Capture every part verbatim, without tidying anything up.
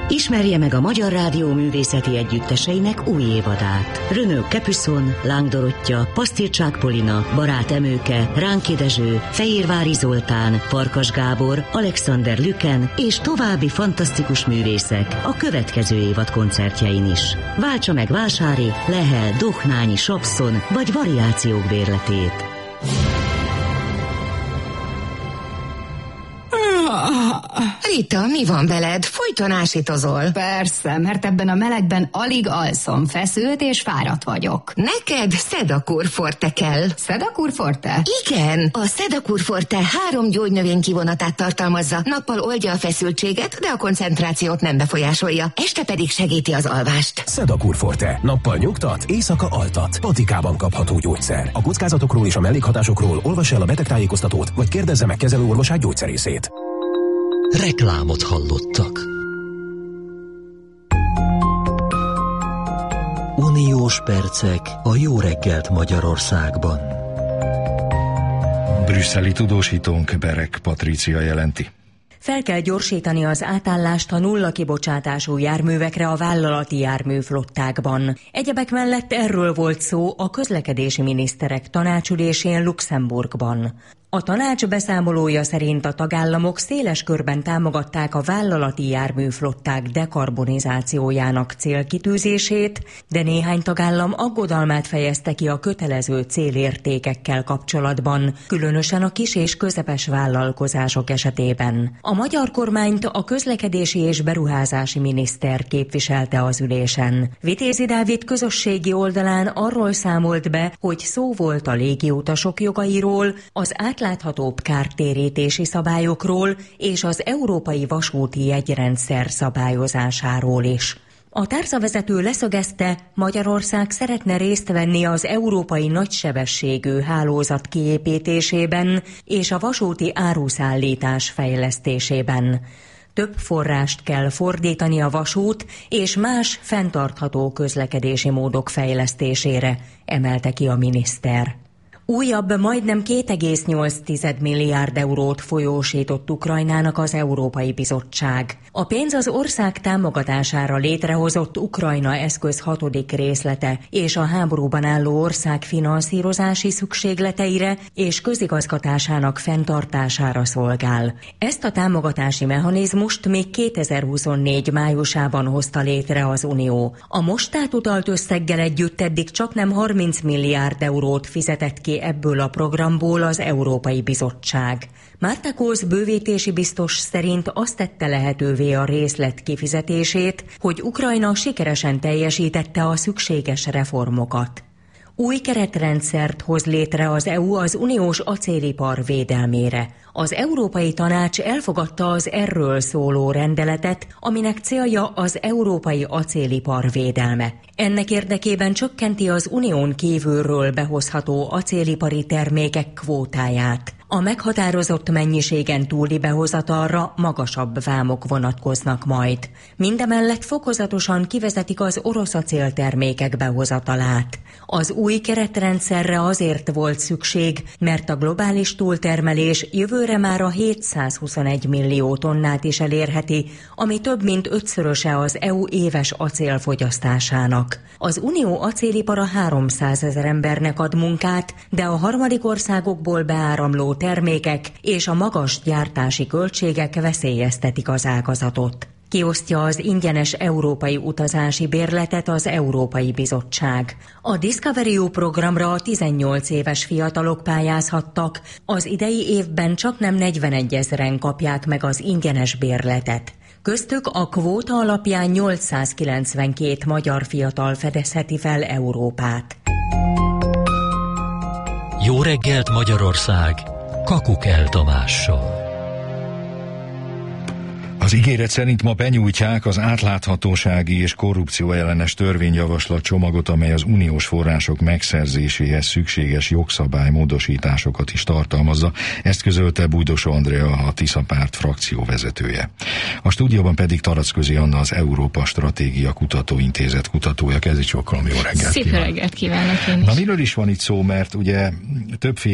Ismerje meg a Magyar Rádió művészeti együtteseinek új évadát. Renaud Capuçon, Láng Dorottya, Pasztircsák Polina, Barát Emőke, Ránki Dezső, Fehérvári Zoltán, Farkas Gábor, Alexander Lüken és további fantasztikus művészek a következő évad koncertjein is. Váltsa meg Vásári, Lehel, Dohnányi, Sapszon vagy variációk bérletét. Rita, mi van veled? Folyton ásítozol. Persze, mert ebben a melegben alig alszom, feszült és fáradt vagyok. Neked Sedakur Forte kell. Sedakur Forte? Igen, a Sedakur Forte három gyógynövény kivonatát tartalmazza. Nappal oldja a feszültséget, de a koncentrációt nem befolyásolja. Este pedig segíti az alvást. Sedakur Forte. Nappal nyugtat, éjszaka altat. Patikában kapható gyógyszer. A kockázatokról és a mellékhatásokról olvass el a betegtájékoztatót, vagy kérdezze meg kezelőorvosát, gyógyszerészét. Reklámot hallottak. Uniós percek a Jó reggelt Magyarországban. Brüsszeli tudósítónk Berek Patrícia jelenti. Fel kell gyorsítani az átállást a nulla kibocsátású járművekre a vállalati járműflottákban. Egyebek mellett erről volt szó a közlekedési miniszterek tanácsülésén Luxemburgban. A tanács beszámolója szerint a tagállamok széles körben támogatták a vállalati járműflották dekarbonizációjának célkitűzését, de néhány tagállam aggodalmát fejezte ki a kötelező célértékekkel kapcsolatban, különösen a kis és közepes vállalkozások esetében. A magyar kormányt a közlekedési és beruházási miniszter képviselte az ülésen. Vitézi Dávid közösségi oldalán arról számolt be, hogy szó volt a légiutasok jogairól, az átláthatóbb kártérítési szabályokról és az európai vasúti jegyrendszer szabályozásáról is. A tárcavezető leszögezte, Magyarország szeretne részt venni az európai nagysebességű hálózat kiépítésében és a vasúti áruszállítás fejlesztésében. Több forrást kell fordítani a vasút és más fenntartható közlekedési módok fejlesztésére, emelte ki a miniszter. Újabb, majdnem két egész nyolc milliárd eurót folyósított Ukrajnának az Európai Bizottság. A pénz az ország támogatására létrehozott Ukrajna eszköz hatodik részlete és a háborúban álló ország finanszírozási szükségleteire és közigazgatásának fenntartására szolgál. Ezt a támogatási mechanizmust még kétezer-huszonnégy májusában hozta létre az Unió. A most átutalt összeggel együtt eddig csaknem harminc milliárd eurót fizetett ki ebből a programból az Európai Bizottság. Márta Kósz bővítési biztos szerint azt tette lehetővé a részlet kifizetését, hogy Ukrajna sikeresen teljesítette a szükséges reformokat. Új keretrendszert hoz létre az é u az uniós acélipar védelmére. Az Európai Tanács elfogadta az erről szóló rendeletet, aminek célja az európai acélipar védelme. Ennek érdekében csökkenti az unión kívülről behozható acélipari termékek kvótáját. A meghatározott mennyiségen túli behozatalra magasabb vámok vonatkoznak majd. Mindemellett fokozatosan kivezetik az orosz acéltermékek behozatalát. Az új keretrendszerre azért volt szükség, mert a globális túltermelés jövőre már a hétszázhuszonegy millió tonnát is elérheti, ami több mint ötszöröse az é u éves acélfogyasztásának. Az unió acélipara háromszázezer embernek ad munkát, de a harmadik országokból beáramló termékek és a magas gyártási költségek veszélyeztetik az ágazatot. Kiosztja az ingyenes európai utazási bérletet az Európai Bizottság. A Discovery U programra a tizennyolc éves fiatalok pályázhattak, az idei évben csaknem negyvenegyezren kapják meg az ingyenes bérletet. Köztük a kvóta alapján nyolcszázkilencvenkét magyar fiatal fedezheti fel Európát. Jó reggelt Magyarország! Kakukell Tamással. Az ígéret szerint ma benyújtják az átláthatósági és korrupció ellenes törvényjavaslat csomagot, amely az uniós források megszerzéséhez szükséges jogszabálymódosításokat is tartalmazza. Ezt közölte Bújdos Andrea, a Tisza Párt frakcióvezetője. A stúdióban pedig Taracközi Anna, az Európa Stratégia Kutatóintézet kutatója. Kezdj csokkolom, jó reggelt! Szép reggelt kívánok én is! Na, miről is van itt szó, mert ugye többféle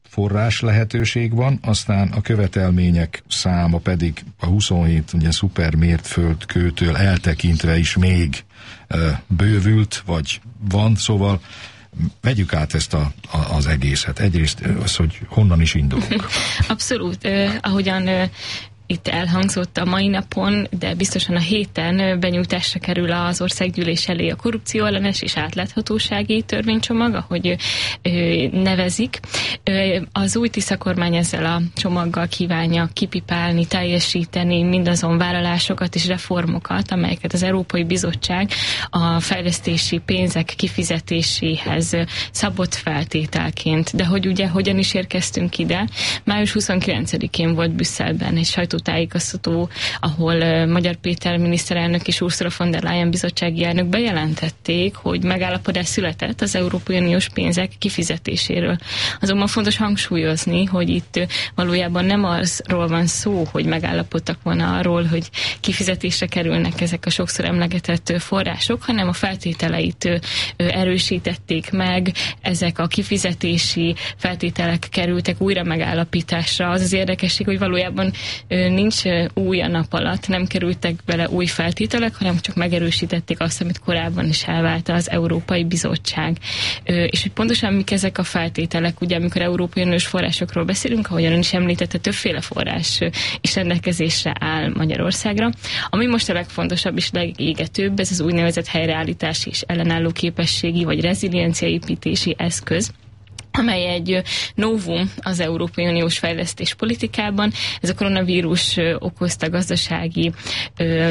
forrás lehetőség van, aztán a követelmények száma pedig a huszonhét ugye szuper mértföldkőtől eltekintve is még e, bővült, vagy van, szóval vegyük át ezt a, a, az egészet. Egyrészt az, hogy honnan is indulunk. Abszolút. Eh, ahogyan eh, itt elhangzott a mai napon, de biztosan a héten benyújtásra kerül az országgyűlés elé a korrupcióellenes és átláthatósági törvénycsomag, ahogy ö, nevezik. Ö, az új Tisza kormány ezzel a csomaggal kívánja kipipálni, teljesíteni mindazon vállalásokat és reformokat, amelyeket az Európai Bizottság a fejlesztési pénzek kifizetéséhez szabott feltételként. De hogy ugye hogyan is érkeztünk ide? május huszonkilencedikén volt Brüsszelben egy sajtó tájékoztató, ahol uh, Magyar Péter miniszterelnök és Ursula von der Leyen bizottsági elnök bejelentették, hogy megállapodás született az Európai Uniós pénzek kifizetéséről. Azonban fontos hangsúlyozni, hogy itt uh, valójában nem arról van szó, hogy megállapodtak volna arról, hogy kifizetésre kerülnek ezek a sokszor emlegetett uh, források, hanem a feltételeit uh, erősítették meg, ezek a kifizetési feltételek kerültek újra megállapításra. Az az érdekesség, hogy valójában uh, nincs új a nap alatt, nem kerültek bele új feltételek, hanem csak megerősítették azt, amit korábban is elválta az Európai Bizottság. És hogy pontosan mik ezek a feltételek, ugye amikor Európai Uniós forrásokról beszélünk, ahogyan ön is említette, többféle forrás is rendelkezésre áll Magyarországra. Ami most a legfontosabb és legégetőbb, ez az úgynevezett helyreállítási és ellenálló képességi vagy rezilienciaépítési eszköz, amely egy novum az Európai Uniós fejlesztés politikában. Ez a koronavírus okozta gazdasági ö,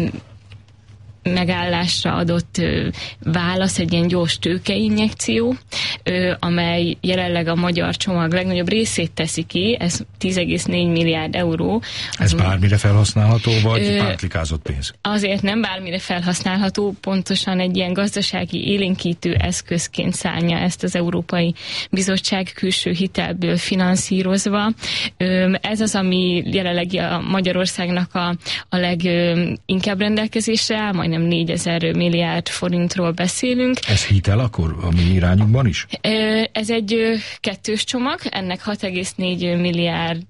megállásra adott ö, válasz, egy ilyen gyors tőkeinjekció, ö, amely jelenleg a magyar csomag legnagyobb részét teszi ki, ez tíz egész négy milliárd euró. Ez bármire felhasználható, vagy ö, pántlikázott pénz? Azért nem bármire felhasználható, pontosan egy ilyen gazdasági élénkítő eszközként szánja ezt az Európai Bizottság külső hitelből finanszírozva. Ö, ez az, ami jelenleg a Magyarországnak a, a leginkább rendelkezésre áll, majd nem négyezer milliárd forintról beszélünk. Ez hitel akkor a mi irányunkban is? Ez egy kettős csomag, ennek hat egész négy milliárd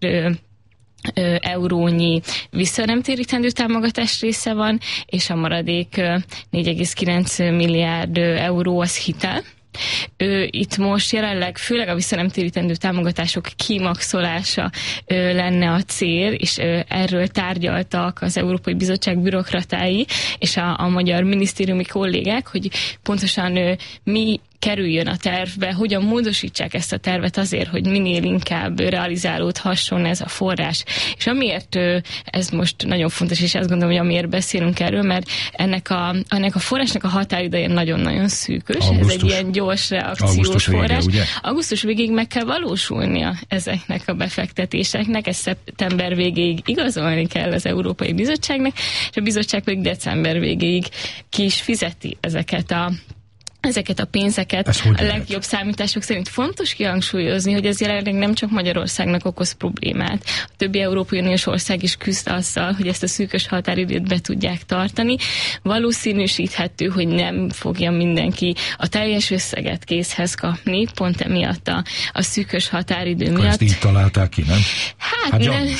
eurónyi visszanemtérítendő támogatás része van, és a maradék négy egész kilenc milliárd euró az hitel. Ö, itt most jelenleg főleg a visszanemtérítendő támogatások kimaxolása ö, lenne a cél, és ö, erről tárgyaltak az Európai Bizottság bürokratái és a, a magyar minisztériumi kollégák, hogy pontosan ö, mi kerüljön a tervbe, hogyan módosítsák ezt a tervet azért, hogy minél inkább realizálódhasson ez a forrás. És amiért ez most nagyon fontos, és azt gondolom, hogy amiért beszélünk erről, mert ennek a, ennek a forrásnak a határideje nagyon-nagyon szűkös. Augusztus. Ez egy ilyen gyors reakciós Augusztus forrás. Vége, Augusztus végéig meg kell valósulnia ezeknek a befektetéseknek, ezt szeptember végéig igazolni kell az Európai Bizottságnak, és a bizottság pedig december végéig ki is fizeti ezeket a ezeket a pénzeket. A legjobb számítások szerint fontos kihangsúlyozni, hogy ez jelenleg nem csak Magyarországnak okoz problémát. A többi Európai Uniós ország is küzd azzal, hogy ezt a szűkös határidőt be tudják tartani. Valószínűsíthető, hogy nem fogja mindenki a teljes összeget készhez kapni, pont emiatt a, a szűkös határidő Akkor miatt. Ezt így találták ki, nem? Hát, hát nem,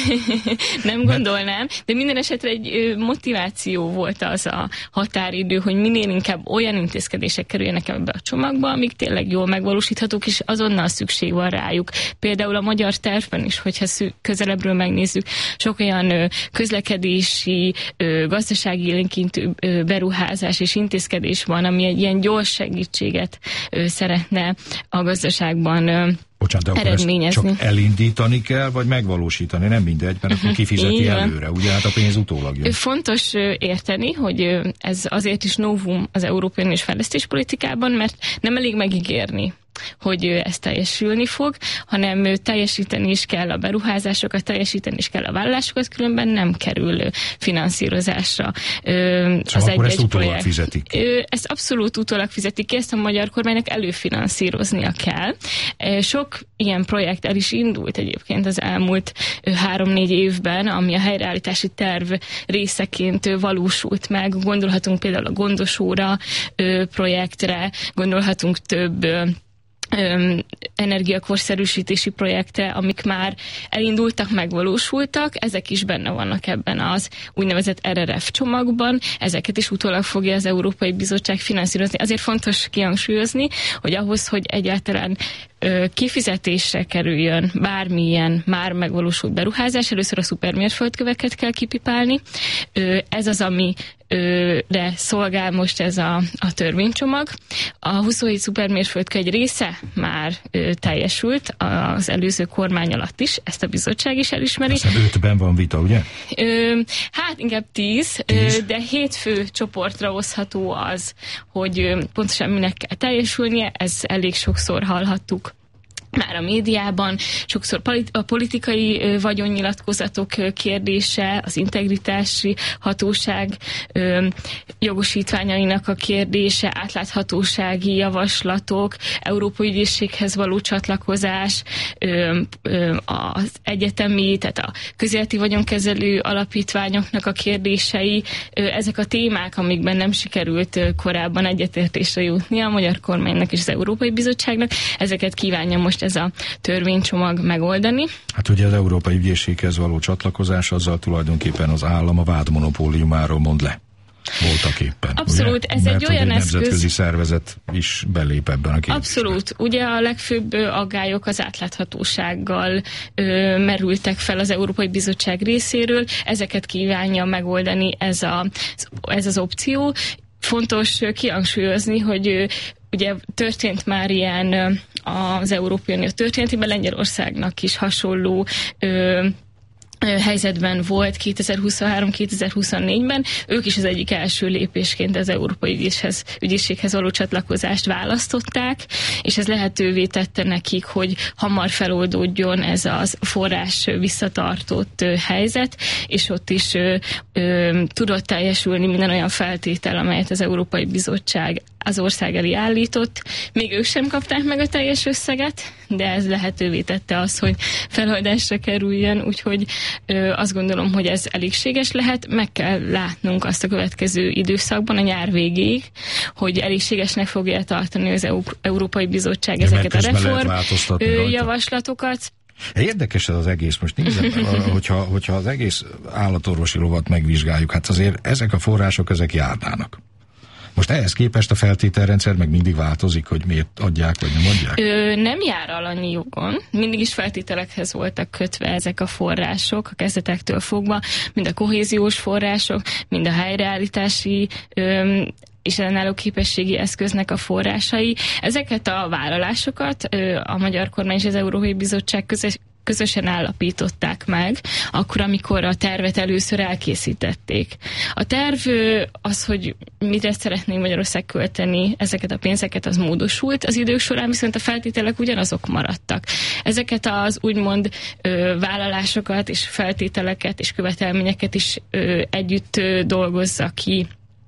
nem gondolnám, de minden esetre egy motiváció volt az a határidő, hogy minél inkább olyan intézkedés kerüljenek ebbe a csomagba, amik tényleg jól megvalósíthatók, és azonnal szükség van rájuk. Például a magyar tervben is, hogyha szü- közelebbről megnézzük, sok olyan ö, közlekedési, ö, gazdasági élénkítő ö, beruházás és intézkedés van, ami egy ilyen gyors segítséget ö, szeretne a gazdaságban ö, Bocsánat, de akkor ezt csak elindítani kell, vagy megvalósítani, nem mindegy, mert akkor kifizeti előre, ugye, hát a pénz utólag jön. Fontos érteni, hogy ez azért is novum az Európai Uniós fejlesztéspolitikában, mert nem elég megígérni, hogy ez teljesülni fog, hanem teljesíteni is kell a beruházásokat, teljesíteni is kell a vállalásokat, különben nem kerül finanszírozásra. Szóval az akkor egy, ezt utólag fizetik ki? Ezt abszolút utólag fizetik ki, ezt a magyar kormánynak előfinanszíroznia kell. Sok ilyen projekt el is indult egyébként az elmúlt három-négy évben, ami a helyreállítási terv részeként valósult meg. Gondolhatunk például a Gondosóra projektre, gondolhatunk több energiakorszerűsítési projektre, amik már elindultak, megvalósultak, ezek is benne vannak ebben az úgynevezett er er ef csomagban, ezeket is utólag fogja az Európai Bizottság finanszírozni. Azért fontos kihangsúlyozni, hogy ahhoz, hogy egyáltalán kifizetésre kerüljön bármilyen már megvalósult beruházás, először a szupermérföldköveket kell kipipálni. Ez az, ami de szolgál most ez a, a törvénycsomag. A huszonhét szupermérföldkő egy része már ö, teljesült az előző kormány alatt is, ezt a bizottság is elismeri. Aztán ötben van vita, ugye? Ö, hát inkább tíz, tíz? Ö, de hét fő csoportra osztható az, hogy ö, pontosan minek kell teljesülnie, ez elég sokszor hallhattuk már a médiában, sokszor a politikai vagyonnyilatkozatok kérdése, az integritási hatóság jogosítványainak a kérdése, átláthatósági javaslatok, Európai Ügyészséghez való csatlakozás, az egyetemi, tehát a közéleti vagyonkezelő alapítványoknak a kérdései, ezek a témák, amikben nem sikerült korábban egyetértésre jutni a magyar kormánynak és az Európai Bizottságnak, ezeket kívánja most ez a törvénycsomag megoldani. Hát ugye az Európai Ügyészséghez való csatlakozás, azzal tulajdonképpen az állam a vádmonopóliumáról mond le. Voltak éppen. Abszolút, ugye? ez Mert egy olyan egy eszköz. nemzetközi szervezet is belép ebben a kérdésben. Abszolút. Ugye a legfőbb aggályok az átláthatósággal ö, merültek fel az Európai Bizottság részéről. Ezeket kívánja megoldani ez, a, ez az opció. Fontos kihangsúlyozni, hogy ugye történt már ilyen az Európai Unió történetében, Lengyelországnak is hasonló ö, helyzetben volt kétezer-huszonhárom kétezer-huszonnégyben. Ők is az egyik első lépésként az Európai Ügyészhez, Ügyészséghez való csatlakozást választották, és ez lehetővé tette nekik, hogy hamar feloldódjon ez az forrás visszatartott helyzet, és ott is ö, ö, tudott teljesülni minden olyan feltétel, amelyet az Európai Bizottság az ország elé állított. Még ők sem kapták meg a teljes összeget, de ez lehetővé tette azt, hogy feloldásra kerüljön, úgyhogy ö, azt gondolom, hogy ez elégséges lehet. Meg kell látnunk azt a következő időszakban, a nyár végéig, hogy elégségesnek fogja tartani az Európai Bizottság ezeket a reform javaslatokat. Érdekes ez az egész, most nézem, hogyha, hogyha az egész állatorvosi rovat megvizsgáljuk, hát azért ezek a források, ezek járnának. Most ehhez képest a feltételrendszer meg mindig változik, hogy miért adják, vagy nem adják? Ö, nem jár alanyi jogon. Mindig is feltételekhez voltak kötve ezek a források, a kezdetektől fogva, mind a kohéziós források, mind a helyreállítási ö, és ellenálló képességi eszköznek a forrásai. Ezeket a vállalásokat ö, a magyar kormány és az Európai Bizottság közös közösen állapították meg, akkor, amikor a tervet először elkészítették. A terv az, hogy mire szeretnénk Magyarország költeni ezeket a pénzeket, az módosult. Az idők során viszont a feltételek ugyanazok maradtak. Ezeket az úgymond ö, vállalásokat és feltételeket és követelményeket is ö, együtt ö, dolgozza ki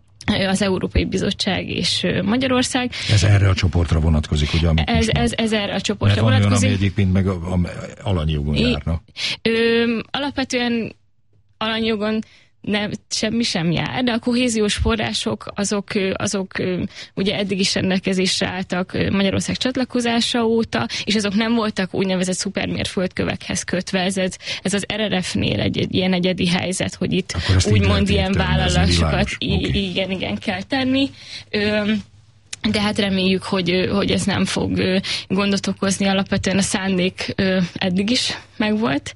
az Európai Bizottság és Magyarország. Ez erre a csoportra vonatkozik, ugye? Ez, ez, ez erre a csoportra vonatkozik. Mert van olyan, ami egyébként meg a, a, alanyi jogon járna. Ö, alapvetően alanyi jogon nem, semmi sem jár, de a kohéziós források azok, azok ugye eddig is rendelkezésre álltak Magyarország csatlakozása óta, és azok nem voltak úgynevezett szupermérföldkövekhez kötve. Ez, ez az er er ef-nél egy, egy ilyen egyedi helyzet, hogy itt úgymond ilyen vállalásokat okay. igen, igen kell tenni. Ö, De hát reméljük, hogy, hogy ez nem fog gondot okozni, alapvetően a szándék eddig is megvolt.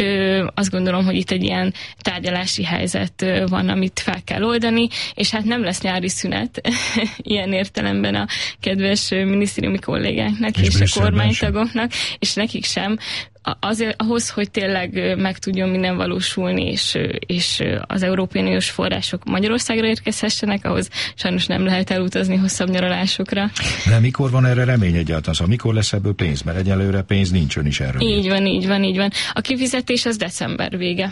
Azt gondolom, hogy itt egy ilyen tárgyalási helyzet van, amit fel kell oldani, és hát nem lesz nyári szünet ilyen értelemben a kedves minisztériumi kollégáknak és, és a kormánytagoknak, és nekik sem. Azért, ahhoz, hogy tényleg meg tudjon minden valósulni, és, és az Európai Uniós források Magyarországra érkezhessenek, ahhoz sajnos nem lehet elutazni hosszabb nyaralásokra. De mikor van erre remény egyáltalán? Szóval mikor lesz ebből pénz? Mert egyelőre pénz nincs, ön is erről. Így van, így van, így van. A kifizetés az december vége.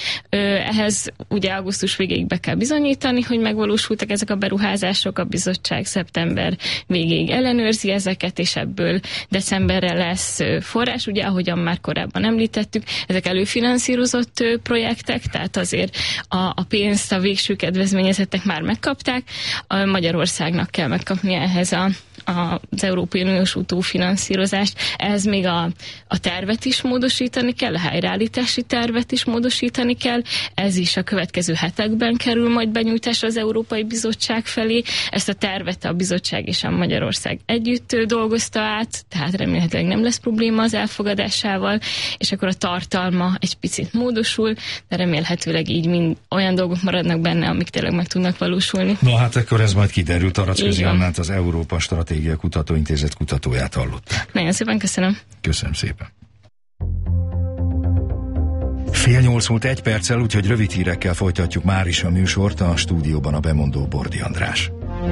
Ehhez ugye augusztus végéig be kell bizonyítani, hogy megvalósultak ezek a beruházások, a bizottság szeptember végéig ellenőrzi ezeket, és ebből decemberre lesz forrás, ugye ahogyan már korábban említettük, ezek előfinanszírozott projektek, tehát azért a, a pénzt a végső kedvezményezettek már megkapták, a Magyarországnak kell megkapni ehhez a, az Európai Uniós utófinanszírozást. Ehhez még a, a tervet is módosítani kell, a helyreállítási tervet is módosítani kell. Ez is a következő hetekben kerül majd benyújtásra az Európai Bizottság felé. Ezt a tervet a bizottság és a Magyarország együtt dolgozta át, tehát remélhetőleg nem lesz probléma az elfogadásával, és akkor a tartalma egy picit módosul, de remélhetőleg így mind olyan dolgok maradnak benne, amik tényleg meg tudnak valósulni. No hát akkor ez majd kiderül. Taracközi Annát, az Európa Stratégia Kutatóintézet kutatóját hallották. Nagyon szépen köszönöm. Köszönöm szépen. Fél nyolc múlt egy perccel, úgyhogy rövid hírekkel folytatjuk már is a műsort, a stúdióban a bemondó Bordi András.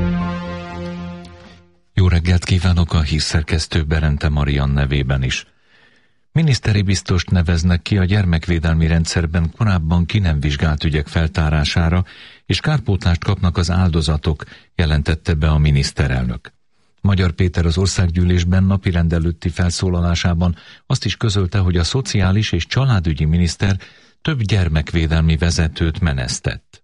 Jó reggelt kívánok a hírszerkesztő Berente Marian nevében is. Miniszteri biztost neveznek ki a gyermekvédelmi rendszerben korábban ki nem vizsgált ügyek feltárására, és kárpótlást kapnak az áldozatok, jelentette be a miniszterelnök. Magyar Péter az országgyűlésben napirend előtti felszólalásában azt is közölte, hogy a szociális és családügyi miniszter több gyermekvédelmi vezetőt menesztett.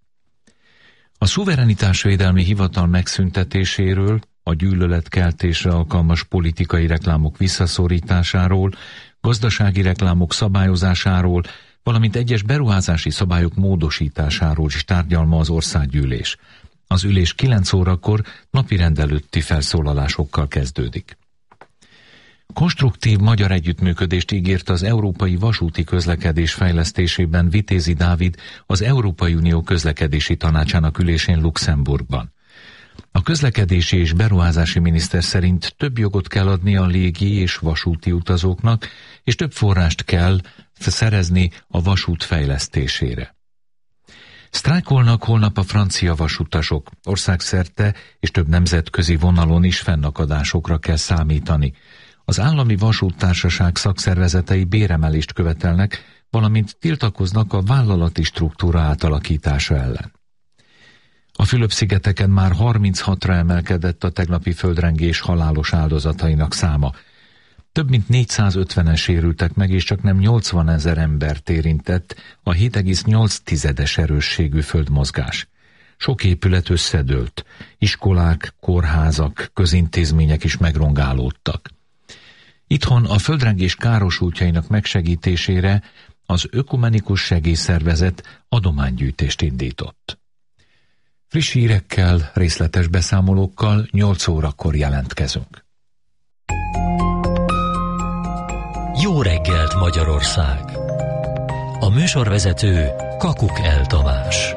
A szuverenitásvédelmi hivatal megszüntetéséről, a gyűlöletkeltésre alkalmas politikai reklámok visszaszorításáról, gazdasági reklámok szabályozásáról, valamint egyes beruházási szabályok módosításáról is tárgyal ma az országgyűlés. Az ülés kilenc órakor napirend előtti felszólalásokkal kezdődik. Konstruktív magyar együttműködést ígért az Európai Vasúti Közlekedés fejlesztésében Vitézi Dávid az Európai Unió Közlekedési Tanácsának ülésén Luxemburgban. A közlekedési és beruházási miniszter szerint több jogot kell adni a légi és vasúti utazóknak, és több forrást kell szerezni a vasút fejlesztésére. Sztrájkolnak holnap a francia vasutasok. Országszerte és több nemzetközi vonalon is fennakadásokra kell számítani. Az állami vasúttársaság szakszervezetei béremelést követelnek, valamint tiltakoznak a vállalati struktúra átalakítása ellen. A Fülöp-szigeteken már harminchatra emelkedett a tegnapi földrengés halálos áldozatainak száma. Több mint négyszázötvenen sérültek meg, és csak nem nyolcvanezer embert érintett a hét egész nyolc tizedes erősségű földmozgás. Sok épület összedőlt, iskolák, kórházak, közintézmények is megrongálódtak. Itthon a földrengés károsultjainak megsegítésére az Ökumenikus Segélyszervezet adománygyűjtést indított. Friss hírekkel, részletes beszámolókkal nyolc órakor jelentkezünk. Jó reggelt Magyarország! A műsorvezető Kakuk El Tamás.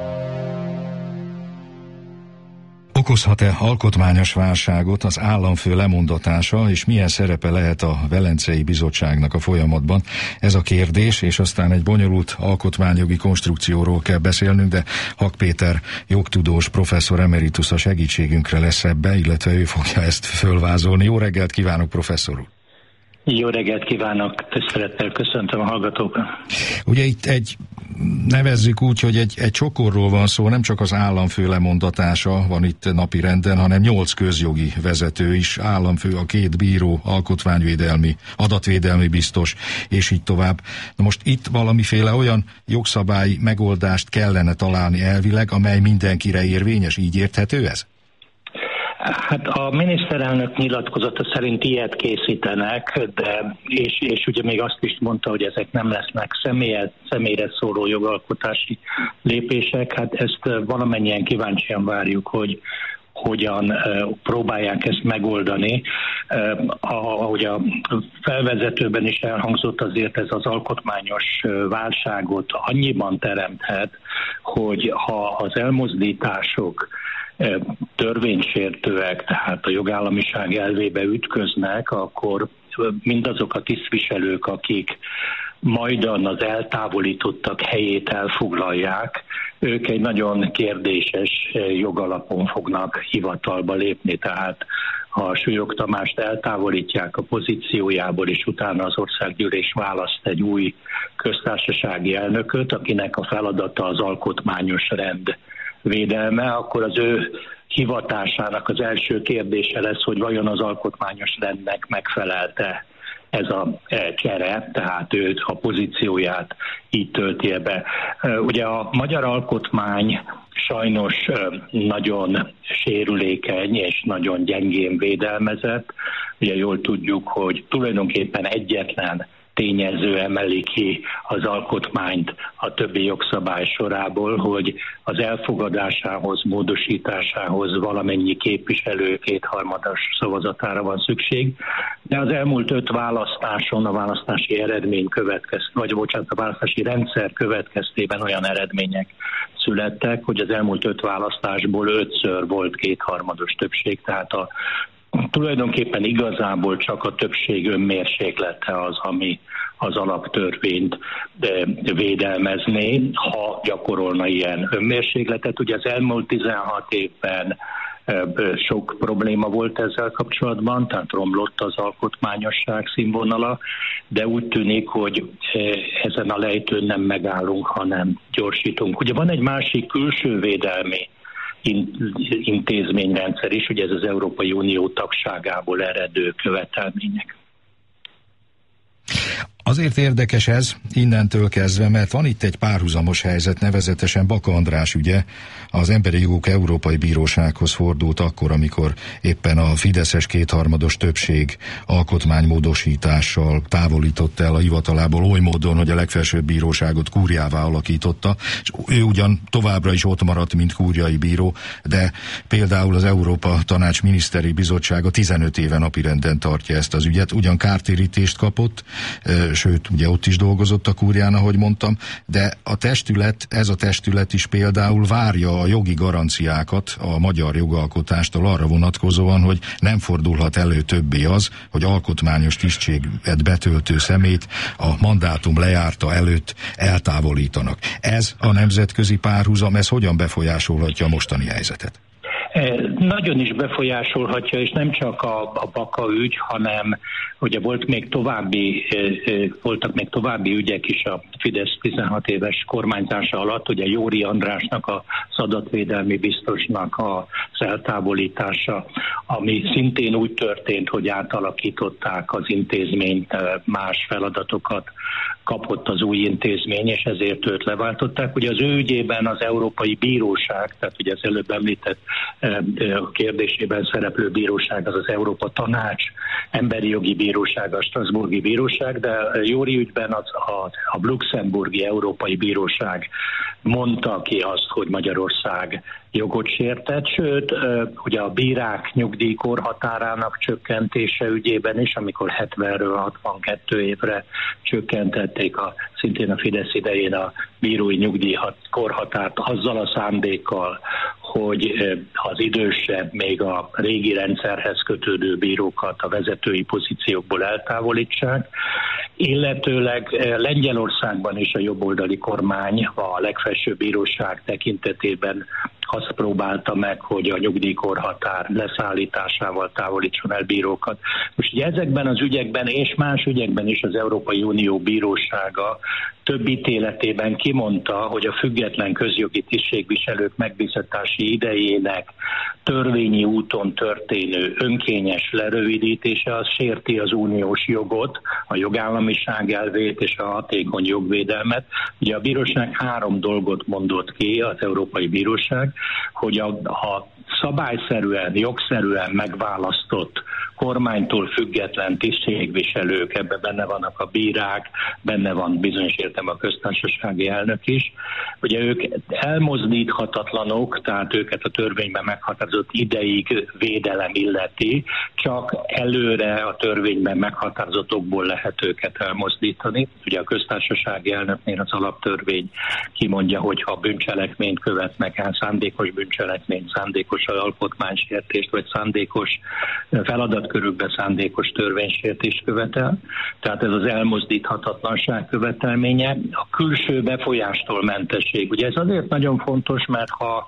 Okozhat-e alkotmányos válságot az államfő lemondatása, és milyen szerepe lehet a Velencei Bizottságnak a folyamatban? Ez a kérdés, és aztán egy bonyolult alkotmányjogi konstrukcióról kell beszélnünk, de Hak Péter jogtudós professzor emeritus a segítségünkre lesz ebbe, illetve ő fogja ezt fölvázolni. Jó reggelt kívánok, professzor úr! Jó reggelt kívánok, tisztelettel köszöntöm a hallgatókat. Ugye itt egy, nevezzük úgy, hogy egy, egy csokorról van szó, nem csak az államfő lemondatása van itt napirenden, hanem nyolc közjogi vezető is, államfő, a két bíró, alkotmányvédelmi, adatvédelmi biztos, és így tovább. Na most itt valamiféle olyan jogszabályi megoldást kellene találni elvileg, amely mindenkire érvényes, így érthető ez? Hát a miniszterelnök nyilatkozata szerint ilyet készítenek, de, és, és ugye még azt is mondta, hogy ezek nem lesznek személyre, személyre szóló jogalkotási lépések. Hát ezt valamennyien kíváncsian várjuk, hogy hogyan próbálják ezt megoldani. Ahogy a felvezetőben is elhangzott, azért ez az alkotmányos válságot annyiban teremthet, hogy ha az elmozdítások törvénysértőek, tehát a jogállamiság elvébe ütköznek, akkor mindazok a tisztviselők, akik majdan az eltávolítottak helyét elfoglalják, ők egy nagyon kérdéses jogalapon fognak hivatalba lépni, tehát ha Súlyog Tamást eltávolítják a pozíciójából, és utána az országgyűlés választ egy új köztársasági elnököt, akinek a feladata az alkotmányos rend védelme, akkor az ő hivatásának az első kérdése lesz, hogy vajon az alkotmányos rendnek megfelelte ez a csere, tehát ő a pozícióját így tölti be. Ugye a magyar alkotmány sajnos nagyon sérülékeny és nagyon gyengén védelmezett. Ugye jól tudjuk, hogy tulajdonképpen egyetlen tényező emeli ki az alkotmányt a többi jogszabály sorából, hogy az elfogadásához, módosításához valamennyi képviselő kétharmados szavazatára van szükség. De az elmúlt öt választáson a választási eredmény következtében, vagy bocsánat, a választási rendszer következtében olyan eredmények születtek, hogy az elmúlt öt választásból ötször volt kétharmados többség, tehát a tulajdonképpen igazából csak a többség önmérséklete az, ami az alaptörvényt védelmezné, ha gyakorolna ilyen önmérsékletet. Ugye az elmúlt tizenhat évben sok probléma volt ezzel kapcsolatban, tehát romlott az alkotmányosság színvonala, de úgy tűnik, hogy ezen a lejtőn nem megállunk, hanem gyorsítunk. Ugye van egy másik külső védelmi intézményrendszer is, ugye ez az Európai Unió tagságából eredő követelmények. Azért érdekes ez innentől kezdve, mert van itt egy párhuzamos helyzet, nevezetesen Baka András ügye. Az Emberi Jogok Európai Bírósághoz fordult akkor, amikor éppen a fideszes kétharmados többség alkotmánymódosítással távolította el a hivatalából oly módon, hogy a legfelsőbb bíróságot kúriává alakította, és ő ugyan továbbra is ott maradt, mint kúriai bíró, de például az Európa Tanács Miniszteri Bizottsága tizenöt éve napirenden tartja ezt az ügyet, ugyan kártérítést kapott, sőt, ugye ott is dolgozott a kúrián, ahogy mondtam, de a testület, ez a testület is például várja a jogi garanciákat a magyar jogalkotástól arra vonatkozóan, hogy nem fordulhat elő többé az, hogy alkotmányos tisztséget betöltő szemét a mandátum lejárta előtt eltávolítanak. Ez a nemzetközi párhuzam, ez hogyan befolyásolhatja a mostani helyzetet? Nagyon is befolyásolhatja, és nem csak a, a Baka ügy, hanem ugye volt még további, voltak még további ügyek is a Fidesz tizenhat éves kormányzása alatt, ugye Jóri Andrásnak, az adatvédelmi biztosnak az eltávolítása, ami szintén úgy történt, hogy átalakították az intézményt, más feladatokat kapott az új intézmény, és ezért őt leváltották. Ugye az ő ügyében az Európai Bíróság, tehát ugye az előbb említett a kérdésében szereplő bíróság az az Európa Tanács Emberi Jogi Bíróság, a Strasbourgi Bíróság, de Jóri ügyben az a, a Luxemburgi Európai Bíróság mondta ki azt, hogy Magyarország jogot sértett, sőt, ugye a bírák nyugdíjkorhatárának csökkentése ügyében is, amikor hetvenről hatvankettő évre csökkentették a, szintén a Fidesz idején a bírói nyugdíjkorhatárt azzal a szándékkal, hogy az idősebb, még a régi rendszerhez kötődő bírókat a vezetői pozíciókból eltávolítsák, illetőleg Lengyelországban is a jobboldali kormány a legfelsőbb bíróság tekintetében azt próbálta meg, hogy a nyugdíjkorhatár leszállításával távolítson el bírókat. Most ugye ezekben az ügyekben és más ügyekben is az Európai Unió Bírósága több ítéletében kimondta, hogy a független közjogi tisztségviselők megbízatási idejének törvényi úton történő önkényes lerövidítése az sérti az uniós jogot, a jogállamiság elvét és a hatékony jogvédelmet. Ugye a bíróság három dolgot mondott ki, az Európai Bíróság, hogy a, a szabályszerűen, jogszerűen megválasztott kormánytól független tisztségviselők, ebben benne vannak a bírák, benne van bizonyos értem a köztársasági elnök is. Ugye ők elmozdíthatatlanok, tehát őket a törvényben meghatározott ideig védelem illeti, csak előre a törvényben meghatározottakból lehet őket elmozdítani. Ugye a köztársasági elnöknél az alaptörvény kimondja, hogy ha bűncselekményt követnek el, szándékos bűncselekményt, szándékos alkotmánysértést, vagy szándékos feladatkörükben szándékos törvénysértést követel. Tehát ez az elmozdíthatatlanság követelménye. A külső befolyástól mentesség. Ugye ez azért nagyon fontos, mert ha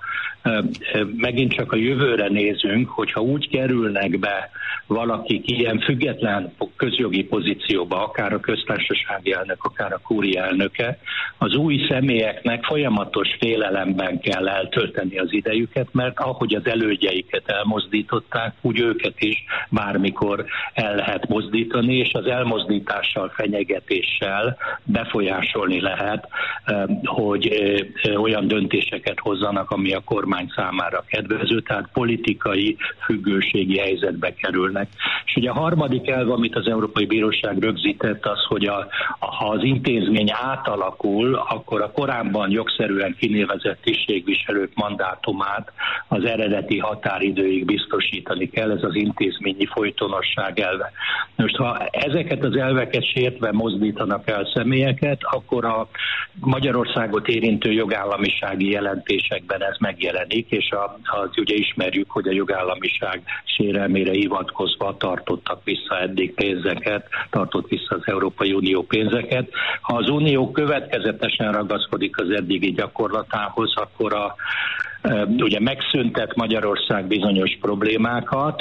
megint csak a jövőre nézünk, hogyha úgy kerülnek be valakik ilyen független közjogi pozícióba, akár a köztársasági elnök, akár a kúria elnöke, az új személyeknek folyamatos félelemben kell eltölteni tölteni az idejüket, mert ahogy az elődjeiket elmozdították, úgy őket is bármikor el lehet mozdítani, és az elmozdítással, fenyegetéssel befolyásolni lehet, hogy olyan döntéseket hozzanak, ami a kormány számára kedvező, tehát politikai függőségi helyzetbe kerülnek. És ugye a harmadik elv, amit az Európai Bíróság rögzített, az, hogy a, ha az intézmény átalakul, akkor a korábban jogszerűen kinevezett tisztségviselők mandátumát az eredeti határidőig biztosítani kell, ez az intézményi folytonosság elve. Most ha ezeket az elveket sértve mozdítanak el személyeket, akkor a Magyarországot érintő jogállamisági jelentésekben ez megjelenik, és a, az ugye ismerjük, hogy a jogállamiság sérelmére hivatkozva tartottak vissza eddig pénzeket, tartott vissza az Európai Unió pénzeket. Ha az Unió következetesen ragaszkodik az eddigi gyakorlatához, akkor a ugye megszüntet Magyarország bizonyos problémákat,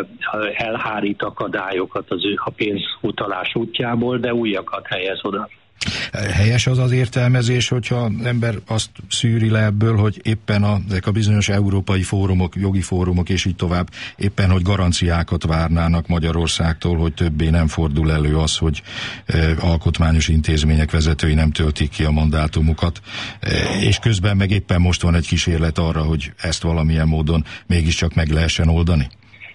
elhárít akadályokat az ő a pénzutalás útjából, de újakat helyez oda. Helyes az az értelmezés, hogyha az ember azt szűri le ebből, hogy éppen a, ezek a bizonyos európai fórumok, jogi fórumok és így tovább, éppen hogy garanciákat várnának Magyarországtól, hogy többé nem fordul elő az, hogy e, alkotmányos intézmények vezetői nem töltik ki a mandátumukat, e, és közben meg éppen most van egy kísérlet arra, hogy ezt valamilyen módon mégiscsak meg lehessen oldani?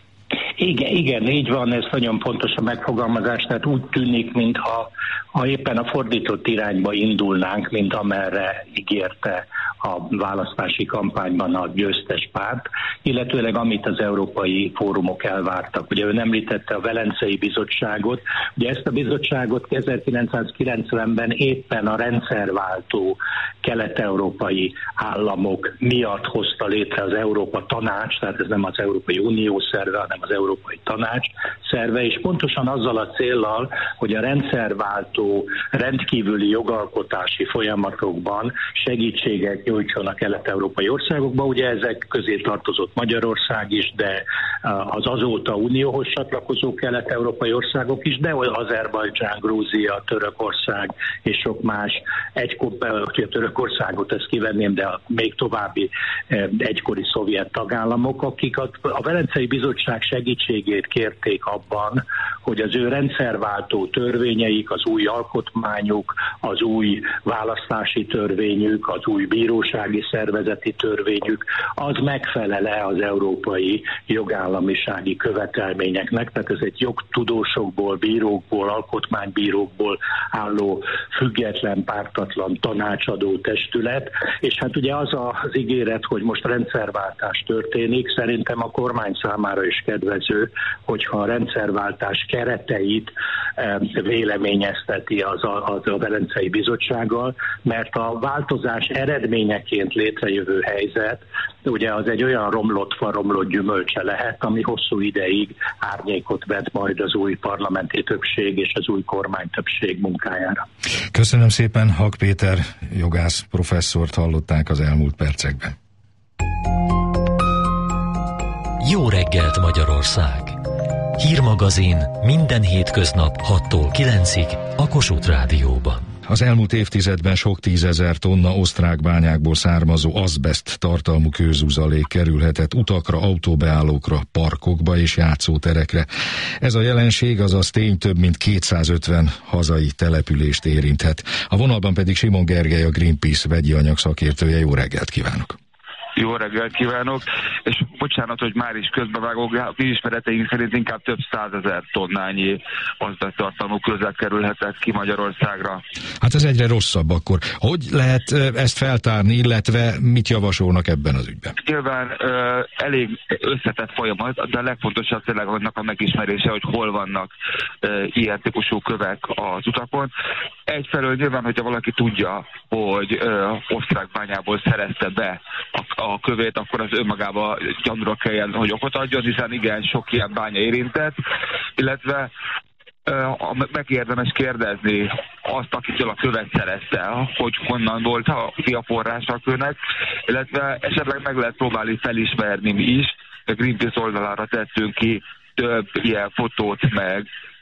Igen, igen, így van, ez nagyon pontos a megfogalmazás, tehát úgy tűnik, mintha ha éppen a fordított irányba indulnánk, mint amerre ígérte a választási kampányban a győztes párt, illetőleg amit az európai fórumok elvártak. Ugye ön említette a Velencei Bizottságot, ugye ezt a bizottságot ezerkilencszázkilencvenben éppen a rendszerváltó kelet-európai államok miatt hozta létre az Európa Tanács, tehát ez nem az Európai Unió szerve, hanem az Európai Tanács szerve, és pontosan azzal a céllal, hogy a rendszerváltó rendkívüli jogalkotási folyamatokban segítséget nyújtson a kelet-európai országokba. Ugye ezek közé tartozott Magyarország is, de az azóta unióhoz csatlakozó kelet-európai országok is, de Azerbajdzsán, Grúzia, Törökország és sok más, egykor, a Törökországot ezt kivenném, de a még további egykori szovjet tagállamok, akik a, a Velencei Bizottság segítségét kérték abban, hogy az ő rendszerváltó törvényeik, az új alkotmányuk, az új választási törvényük, az új bírósági szervezeti törvényük, az megfelel-e az európai jogállamisági követelményeknek, tehát ez egy jogtudósokból, bírókból, alkotmánybírókból álló független, pártatlan tanácsadó testület, és hát ugye az az ígéret, hogy most rendszerváltás történik, szerintem a kormány számára is kedvező, hogyha a rendszerváltás kereteit véleményezteti az a, az a Velencei Bizottsággal, mert a változás eredményeként létrejövő helyzet, ugye az egy olyan romlott fa, romlott gyümölcse lehet, ami hosszú ideig árnyékot vet majd az új parlamenti többség és az új kormánytöbbség munkájára. Köszönöm szépen, Hak Péter jogász professzort hallották az elmúlt percekben. Jó reggelt, Magyarország! Hírmagazin minden hétköznap hattól kilencig a Kossuth Rádióban. Az elmúlt évtizedben sok tízezer tonna osztrák bányákból származó azbeszt tartalmú kőzuzalék kerülhetett utakra, autóbeállókra, parkokba és játszóterekre. Ez a jelenség, azaz tény, több mint kétszázötven hazai települést érinthet. A vonalban pedig Simon Gergely, a Greenpeace vegyi anyag szakértője. Jó reggelt kívánok! Jó reggelt kívánok, és bocsánat, hogy már is közbevágok, mi ismereteink szerint inkább több százezer tonnányi azbeszttartalmú közlet kerülhetett ki Magyarországra. Hát ez egyre rosszabb akkor. Hogy lehet ezt feltárni, illetve mit javasolnak ebben az ügyben? Nyilván ö, elég összetett folyamat, de a legfontosabb tényleg annak a megismerése, hogy hol vannak ö, ilyen típusú kövek az utakon. Egyfelől nyilván, hogyha valaki tudja, hogy ö, osztrák bányából szerezte be a a kövét, akkor az önmagában gyanúra kelljen, hogy okot adjon, hiszen igen, sok ilyen bánya érintett, illetve uh, megérdemes kérdezni azt, akitől a követ szerezte, hogy honnan volt a, a forrása a kőnek, illetve esetleg meg lehet próbálni felismerni mi is. A Greenpeace oldalára tettünk ki több ilyen fotót, meg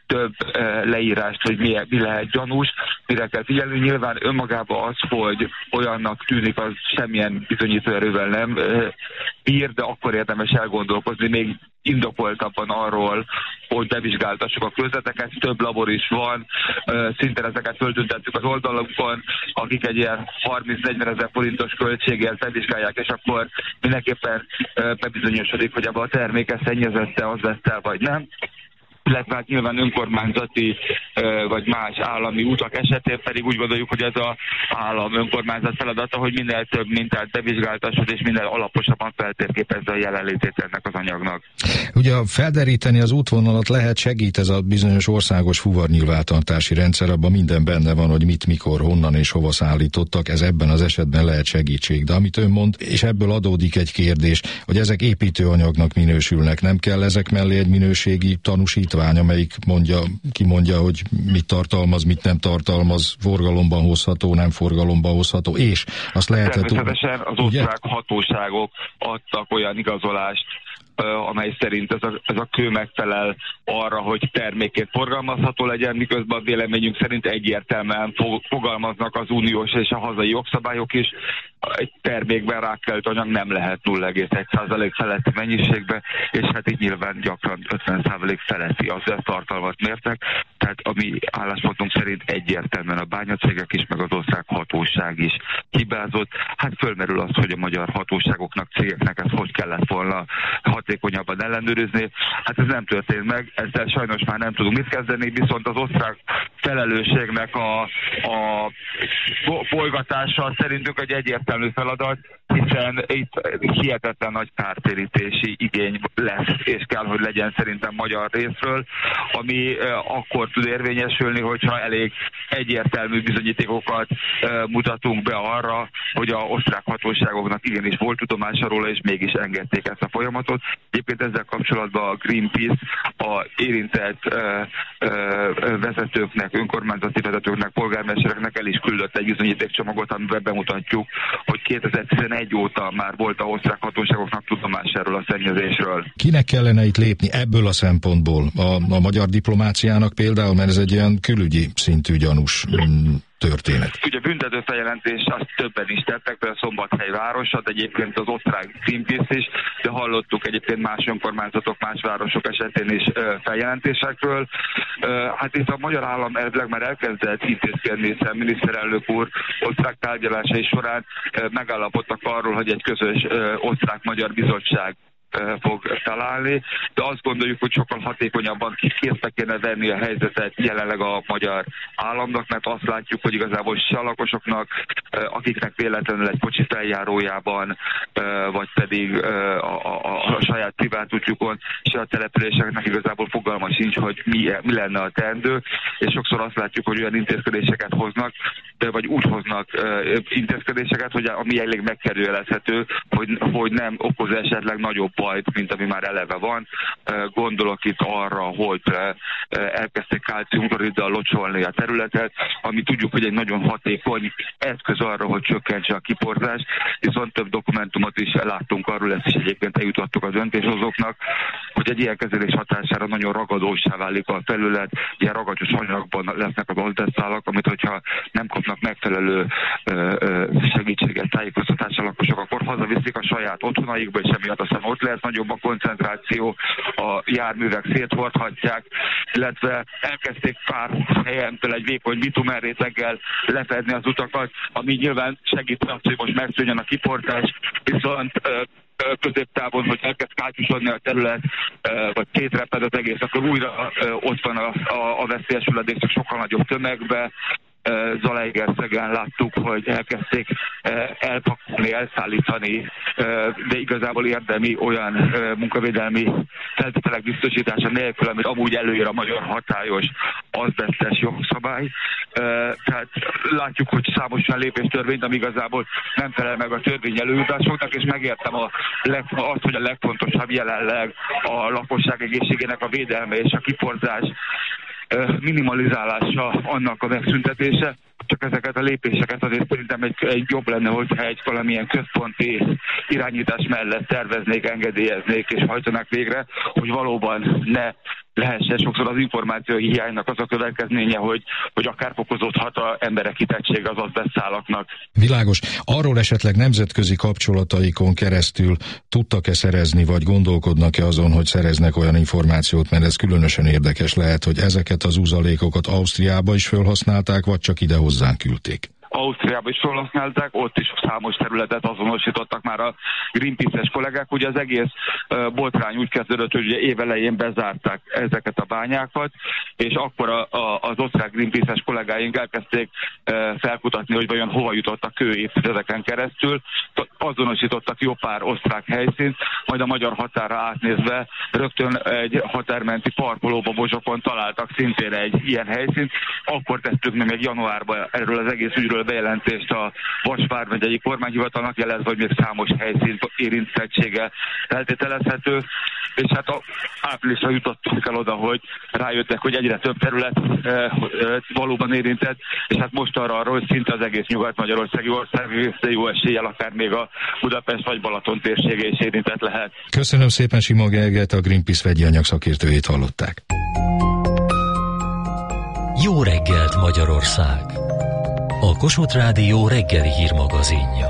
több leírást, hogy mi, mi lehet gyanús, mire kell figyelni. Nyilván önmagában az, hogy olyannak tűnik, az semmilyen bizonyító erővel nem bír, de akkor érdemes elgondolkozni még indokoltabban arról, hogy bevizsgáltassuk a közleteket. Több labor is van, szintén ezeket föltüntettük az oldalunkon, akik egy ilyen harminc-negyven ezer forintos költséggel bevizsgálják, és akkor mindenképpen bebizonyosodik, hogy abban a terméke szennyezette, az vett el, vagy nem. Illetve hát nyilván önkormányzati vagy más állami utak esetén pedig úgy gondoljuk, hogy ez az állam önkormányzat feladata, hogy minél több mintát bevizsgáltasson és minél alaposabban feltérképezze a jelenlétét ennek az anyagnak. Ugye felderíteni az útvonalat lehet, segít ez a bizonyos országos fuvarnyilvántartási rendszer, abban minden benne van, hogy mit, mikor, honnan és hova szállítottak, ez ebben az esetben lehet segítség. De amit ön mond, és ebből adódik egy kérdés, hogy ezek építőanyagnak minősülnek, nem kell ezek mellé egy minőségi tanúsítvány, amelyik mondja, kimondja, hogy mit tartalmaz, mit nem tartalmaz, forgalomban hozható, nem forgalomban hozható, és azt lehet... Természetesen az osztrák hatóságok adtak olyan igazolást, amely szerint ez a, ez a kő megfelel arra, hogy termékként forgalmazható legyen, miközben a véleményünk szerint egyértelműen fogalmaznak az uniós és a hazai jogszabályok is. Egy termékben rákkelt anyag nem lehet nulla egész egy százalék feletti mennyiségben, és hát így nyilván gyakran ötven százalék feletti az tartalmat mértek, tehát a mi álláspontunk szerint egyértelműen a bányacégek is, meg az osztrák hatóság is hibázott. Hát fölmerül az, hogy a magyar hatóságoknak, cégeknek ezt hogy kellett volna hatékonyabban ellenőrizni. Hát ez nem történt meg, ezzel sajnos már nem tudunk mit kezdeni, viszont az osztrák felelősségnek a, a folygatása szerintünk egy egyértelmű feladat, hiszen itt hihetetlen nagy kártérítési igény lesz, és kell, hogy legyen szerintem magyar részről, ami akkor tud érvényesülni, hogyha elég egyértelmű bizonyítékokat mutatunk be arra, hogy a osztrák hatóságoknak igenis volt tudomása róla, és mégis engedték ezt a folyamatot. Egyébként ezzel kapcsolatban a Greenpeace a érintett ö, ö, vezetőknek, önkormányzati vezetőknek, polgármestereknek el is küldött egy bizonyítékcsomagot, amiben bemutatjuk, hogy kétezer-tizenegy óta már volt a osztrák hatóságoknak tudomásáról a szennyezésről. Kinek kellene itt lépni ebből a szempontból? A, a magyar diplomáciának például, mert ez egy ilyen külügyi szintű gyanús mm, történet. Ugye büntető feljelentés azt többen is tettek, például Szombathely városa, de egyébként az osztrák Greenpeace is, de hallottuk egyébként más önkormányzatok, más városok esetén is feljelentésekről. Hát itt a magyar állam elvileg már elkezdett intézkedni, hiszen miniszterelnök úr osztrák tárgyalásai során megállapodtak arról, hogy egy közös osztrák-magyar bizottság fog találni, de azt gondoljuk, hogy sokkal hatékonyabban készbe kéne venni a helyzetet jelenleg a magyar államnak, mert azt látjuk, hogy igazából se a lakosoknak, akiknek véletlenül egy kocsi feljárójában, vagy pedig a, a, a saját privát útjukon, se a településeknek igazából fogalma sincs, hogy mi, mi lenne a teendő, és sokszor azt látjuk, hogy olyan intézkedéseket hoznak, de vagy úgy hoznak intézkedéseket, hogy ami elég megkerülhető, hogy, hogy nem okoz esetleg nagyobb bajt, mint ami már eleve van. Gondolok itt arra, hogy elkezdték kálciumkloriddal locsolni a területet, ami tudjuk, hogy egy nagyon hatékony eszköz arra, hogy csökkentse a kiporzást, viszont több dokumentumot is láttunk arról, ezt is egyébként eljutottuk az döntéshozóknak, hogy egy ilyen kezelés hatására nagyon ragadósá válik a terület, ilyen ragatos anyagban lesznek az olteszálak, amit hogyha nem kapnak megfelelő segítséget, tájékoztatást a lakosok, akkor hazaviszik a saját otthonaikba, és emiatt aztán ott lesz nagyobb a koncentráció, a járművek széthordhatják, illetve elkezdték pár helyentől egy vékony bitumenréteggel lefedni az utakat, ami nyilván segít azt, hogy most megszűnjön a kiportás, viszont középtávon, hogy elkezd kátyusodni a terület, vagy szétreped az egész, akkor újra ott van a, a, a veszélyes hulladék, csak sokkal nagyobb tömegbe. Zalaegerszegen láttuk, hogy elkezdték elpakolni, elszállítani, de igazából érdemi olyan munkavédelmi feltételek biztosítása nélkül, amit amúgy előír a magyar hatályos azbesztes jogszabály. Tehát látjuk, hogy számos olyan lépéstörvényt, ami igazából nem felel meg a törvény előírásoknak, és megértem a leg, azt, hogy a legfontosabb jelenleg a lakosság egészségének a védelme és a kiporzás minimalizálása, annak a megszüntetése, csak ezeket a lépéseket azért szerintem egy, egy jobb lenne, hogyha egy valamilyen központi irányítás mellett terveznék, engedélyeznék és hajtanák végre, hogy valóban ne lehessen. Sokszor az információ hiánynak az a következménye, hogy, hogy akár fokozódhat az emberek kitettsége az azbesztszálaknak. Világos. Arról esetleg nemzetközi kapcsolataikon keresztül tudtak-e szerezni, vagy gondolkodnak-e azon, hogy szereznek olyan információt, mert ez különösen érdekes lehet, hogy ezeket az uzalékokat Ausztriába is felhasználták, vagy csak ide hozzánk küldték? Ausztriában is felhasználták, ott is számos területet azonosítottak már a Greenpeace-es kollégák. Ugye az egész uh, botrány úgy kezdődött, hogy ugye évelején bezárták ezeket a bányákat, és akkor a, a, az osztrák Greenpeace-es kollégáink elkezdték uh, felkutatni, hogy vajon hova jutott a kő évtizedeken keresztül. Azonosítottak jó pár osztrák helyszínt, majd a magyar határa átnézve rögtön egy határmenti parkolóba Bozsokon találtak szintén egy ilyen helyszínt. Akkor tettük meg még januárban erről az egész ügyről bejelentést a Vas vármegyei kormányhivatalnak, jelezve, hogy még számos helyszín érintettsége feltételezhető, és hát a áprilisra jutottunk el oda, hogy rájöttek, hogy egyre több terület e, e, valóban érintett, és hát most arra arra, hogy szinte az egész nyugat-magyarországi ország jó eséllyel akár még a Budapest vagy Balaton térsége is érintett lehet. Köszönöm szépen, Sima Gergelyt, a Greenpeace vegyi anyag szakértőjét hallották. Jó reggelt, Magyarország! A Kossuth Rádió reggeli hírmagazinja.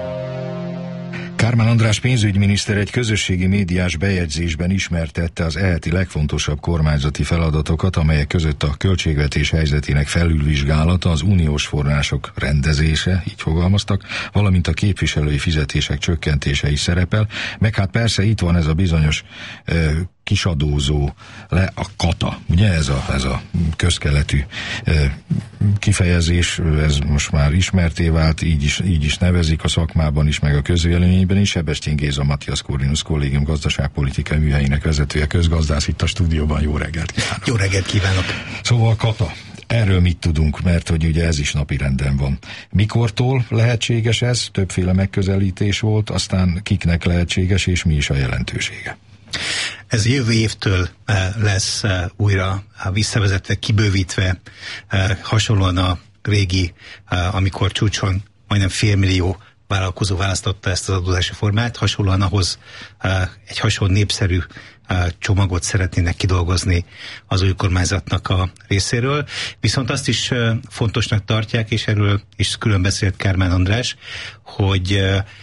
Kármán András pénzügyminiszter egy közösségi médiás bejegyzésben ismertette az eheti legfontosabb kormányzati feladatokat, amelyek között a költségvetés helyzetének felülvizsgálata, az uniós források rendezése, így fogalmaztak, valamint a képviselői fizetések csökkentése is szerepel, meg hát persze itt van ez a bizonyos eh, kisadózó, le a kata, ugye ez a, ez a közkeletű eh, kifejezés, ez most már ismerté vált, így is, így is nevezik a szakmában is, meg a közvéleményben is. Sebestyén Géza, Matthias Corvinus Kollégium gazdaságpolitikai műhelyének vezetője, közgazdász itt a stúdióban. Jó reggelt kívánok! Jó reggelt kívánok! Szóval kata. Erről mit tudunk, mert hogy ugye ez is napirenden van. Mikortól lehetséges ez? Többféle megközelítés volt, aztán kiknek lehetséges, és mi is a jelentősége? Ez jövő évtől lesz újra visszavezetve, kibővítve, hasonlóan a régi, amikor csúcson majdnem félmillió vállalkozó választotta ezt az adózási formát, hasonlóan ahhoz egy hasonló népszerű csomagot szeretnének kidolgozni az új kormányzatnak a részéről. Viszont azt is fontosnak tartják, és erről is külön beszélt Kármán András, hogy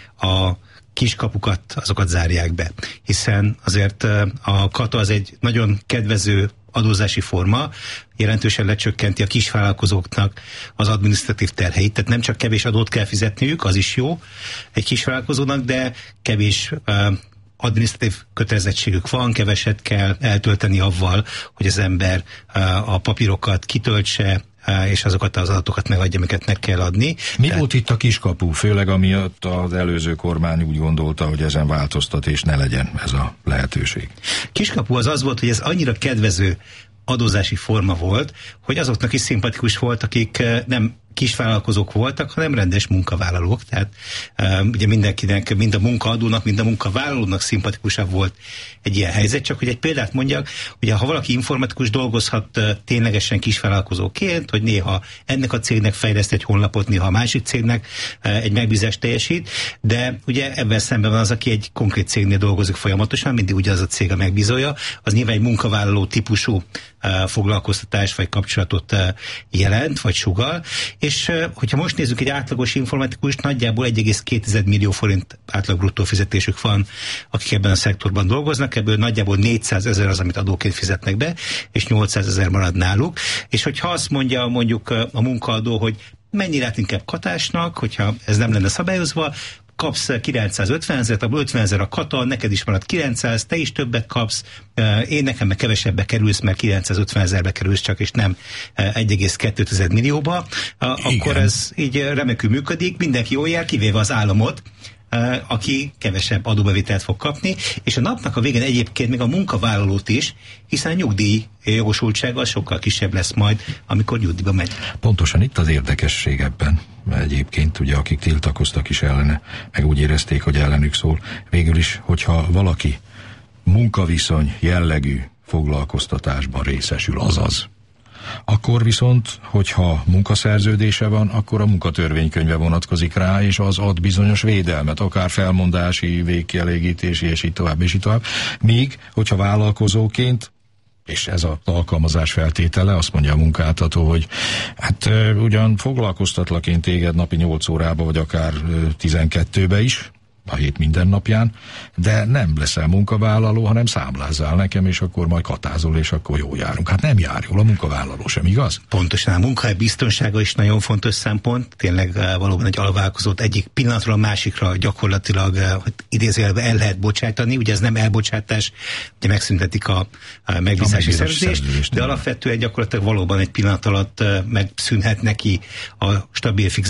a kiskapukat, azokat zárják be. Hiszen azért a kata az egy nagyon kedvező adózási forma, jelentősen lecsökkenti a kisvállalkozóknak az adminisztratív terheit, tehát nem csak kevés adót kell fizetniük, az is jó egy kisvállalkozónak, de kevés uh, adminisztratív kötelezettségük van, keveset kell eltölteni avval, hogy az ember uh, a papírokat kitöltse, és azokat az adatokat megadja, amiket meg kell adni. Mi Tehát... volt itt a kiskapu? Főleg amiatt az előző kormány úgy gondolta, hogy ezen változtat, és ne legyen ez a lehetőség. Kiskapu az az volt, hogy ez annyira kedvező adózási forma volt, hogy azoknak is szimpatikus volt, akik nem kisvállalkozók voltak, hanem rendes munkavállalók. Tehát uh, ugye mindenkinek, mind a munkaadónak, mind a munkavállalónak szimpatikusabb volt egy ilyen helyzet. Csak hogy egy példát mondjak, ugye ha valaki informatikus dolgozhat uh, ténylegesen kisvállalkozóként, hogy néha ennek a cégnek fejleszt egy honlapot, néha a másik cégnek uh, egy megbízást teljesít, de ugye ebben szemben van az, aki egy konkrét cégnél dolgozik folyamatosan, mindig ugyanaz a cég a megbízója, az nyilván egy munkavállaló típusú uh, foglalkoztatás vagy kapcsolatot uh, jelent, vagy sugall. És hogyha most nézzük, egy átlagos informatikus, nagyjából egy egész két millió forint átlag bruttó fizetésük van, akik ebben a szektorban dolgoznak, ebből nagyjából négyszázezer az, amit adóként fizetnek be, és nyolcszázezer marad náluk. És hogyha azt mondja mondjuk a munkaadó, hogy mennyi lát inkább katásnak, hogyha ez nem lenne szabályozva, kapsz kilencszázötvenezret, abból ötvenezer a kata, neked is marad kilencszáz, te is többet kapsz, én nekem meg kevesebbe kerülsz, mert kilencszázötvenezerbe kerülsz csak, és nem egy egész két millióba, akkor ez így remekül működik, mindenki jól jár, kivéve az államot, aki kevesebb adóbevételt fog kapni, és a napnak a végén egyébként még a munkavállalót is, hiszen a nyugdíj jogosultsága sokkal kisebb lesz majd, amikor nyugdíjba megy. Pontosan itt az érdekesség ebben. Egyébként ugye akik tiltakoztak is ellene, meg úgy érezték, hogy ellenük szól. Végül is, hogyha valaki munkaviszony jellegű foglalkoztatásban részesül, azaz, akkor viszont, hogyha munkaszerződése van, akkor a munkatörvénykönyve vonatkozik rá, és az ad bizonyos védelmet, akár felmondási, végkielégítési, és így tovább, és így tovább. Míg, hogyha vállalkozóként és ez az alkalmazás feltétele, azt mondja a munkáltató, hogy hát ugyan foglalkoztatlak én téged napi nyolc órába, vagy akár tizenkettőbe is, a hét minden napján, de nem leszel munkavállaló, hanem számlázzál nekem, és akkor majd katázol, és akkor jó járunk. Hát nem jár jól a munkavállaló sem, igaz? Pontosan, a munkahely biztonsága is nagyon fontos szempont. Tényleg valóban egy alvállalkozót egyik pillanatról a másikra gyakorlatilag idézőjelben el lehet bocsátani. Ugye ez nem elbocsátás, ugye megszüntetik a, a megbízási szerződést, de alapvetően gyakorlatilag valóban egy pillanat alatt megszűnhet neki a stabil fix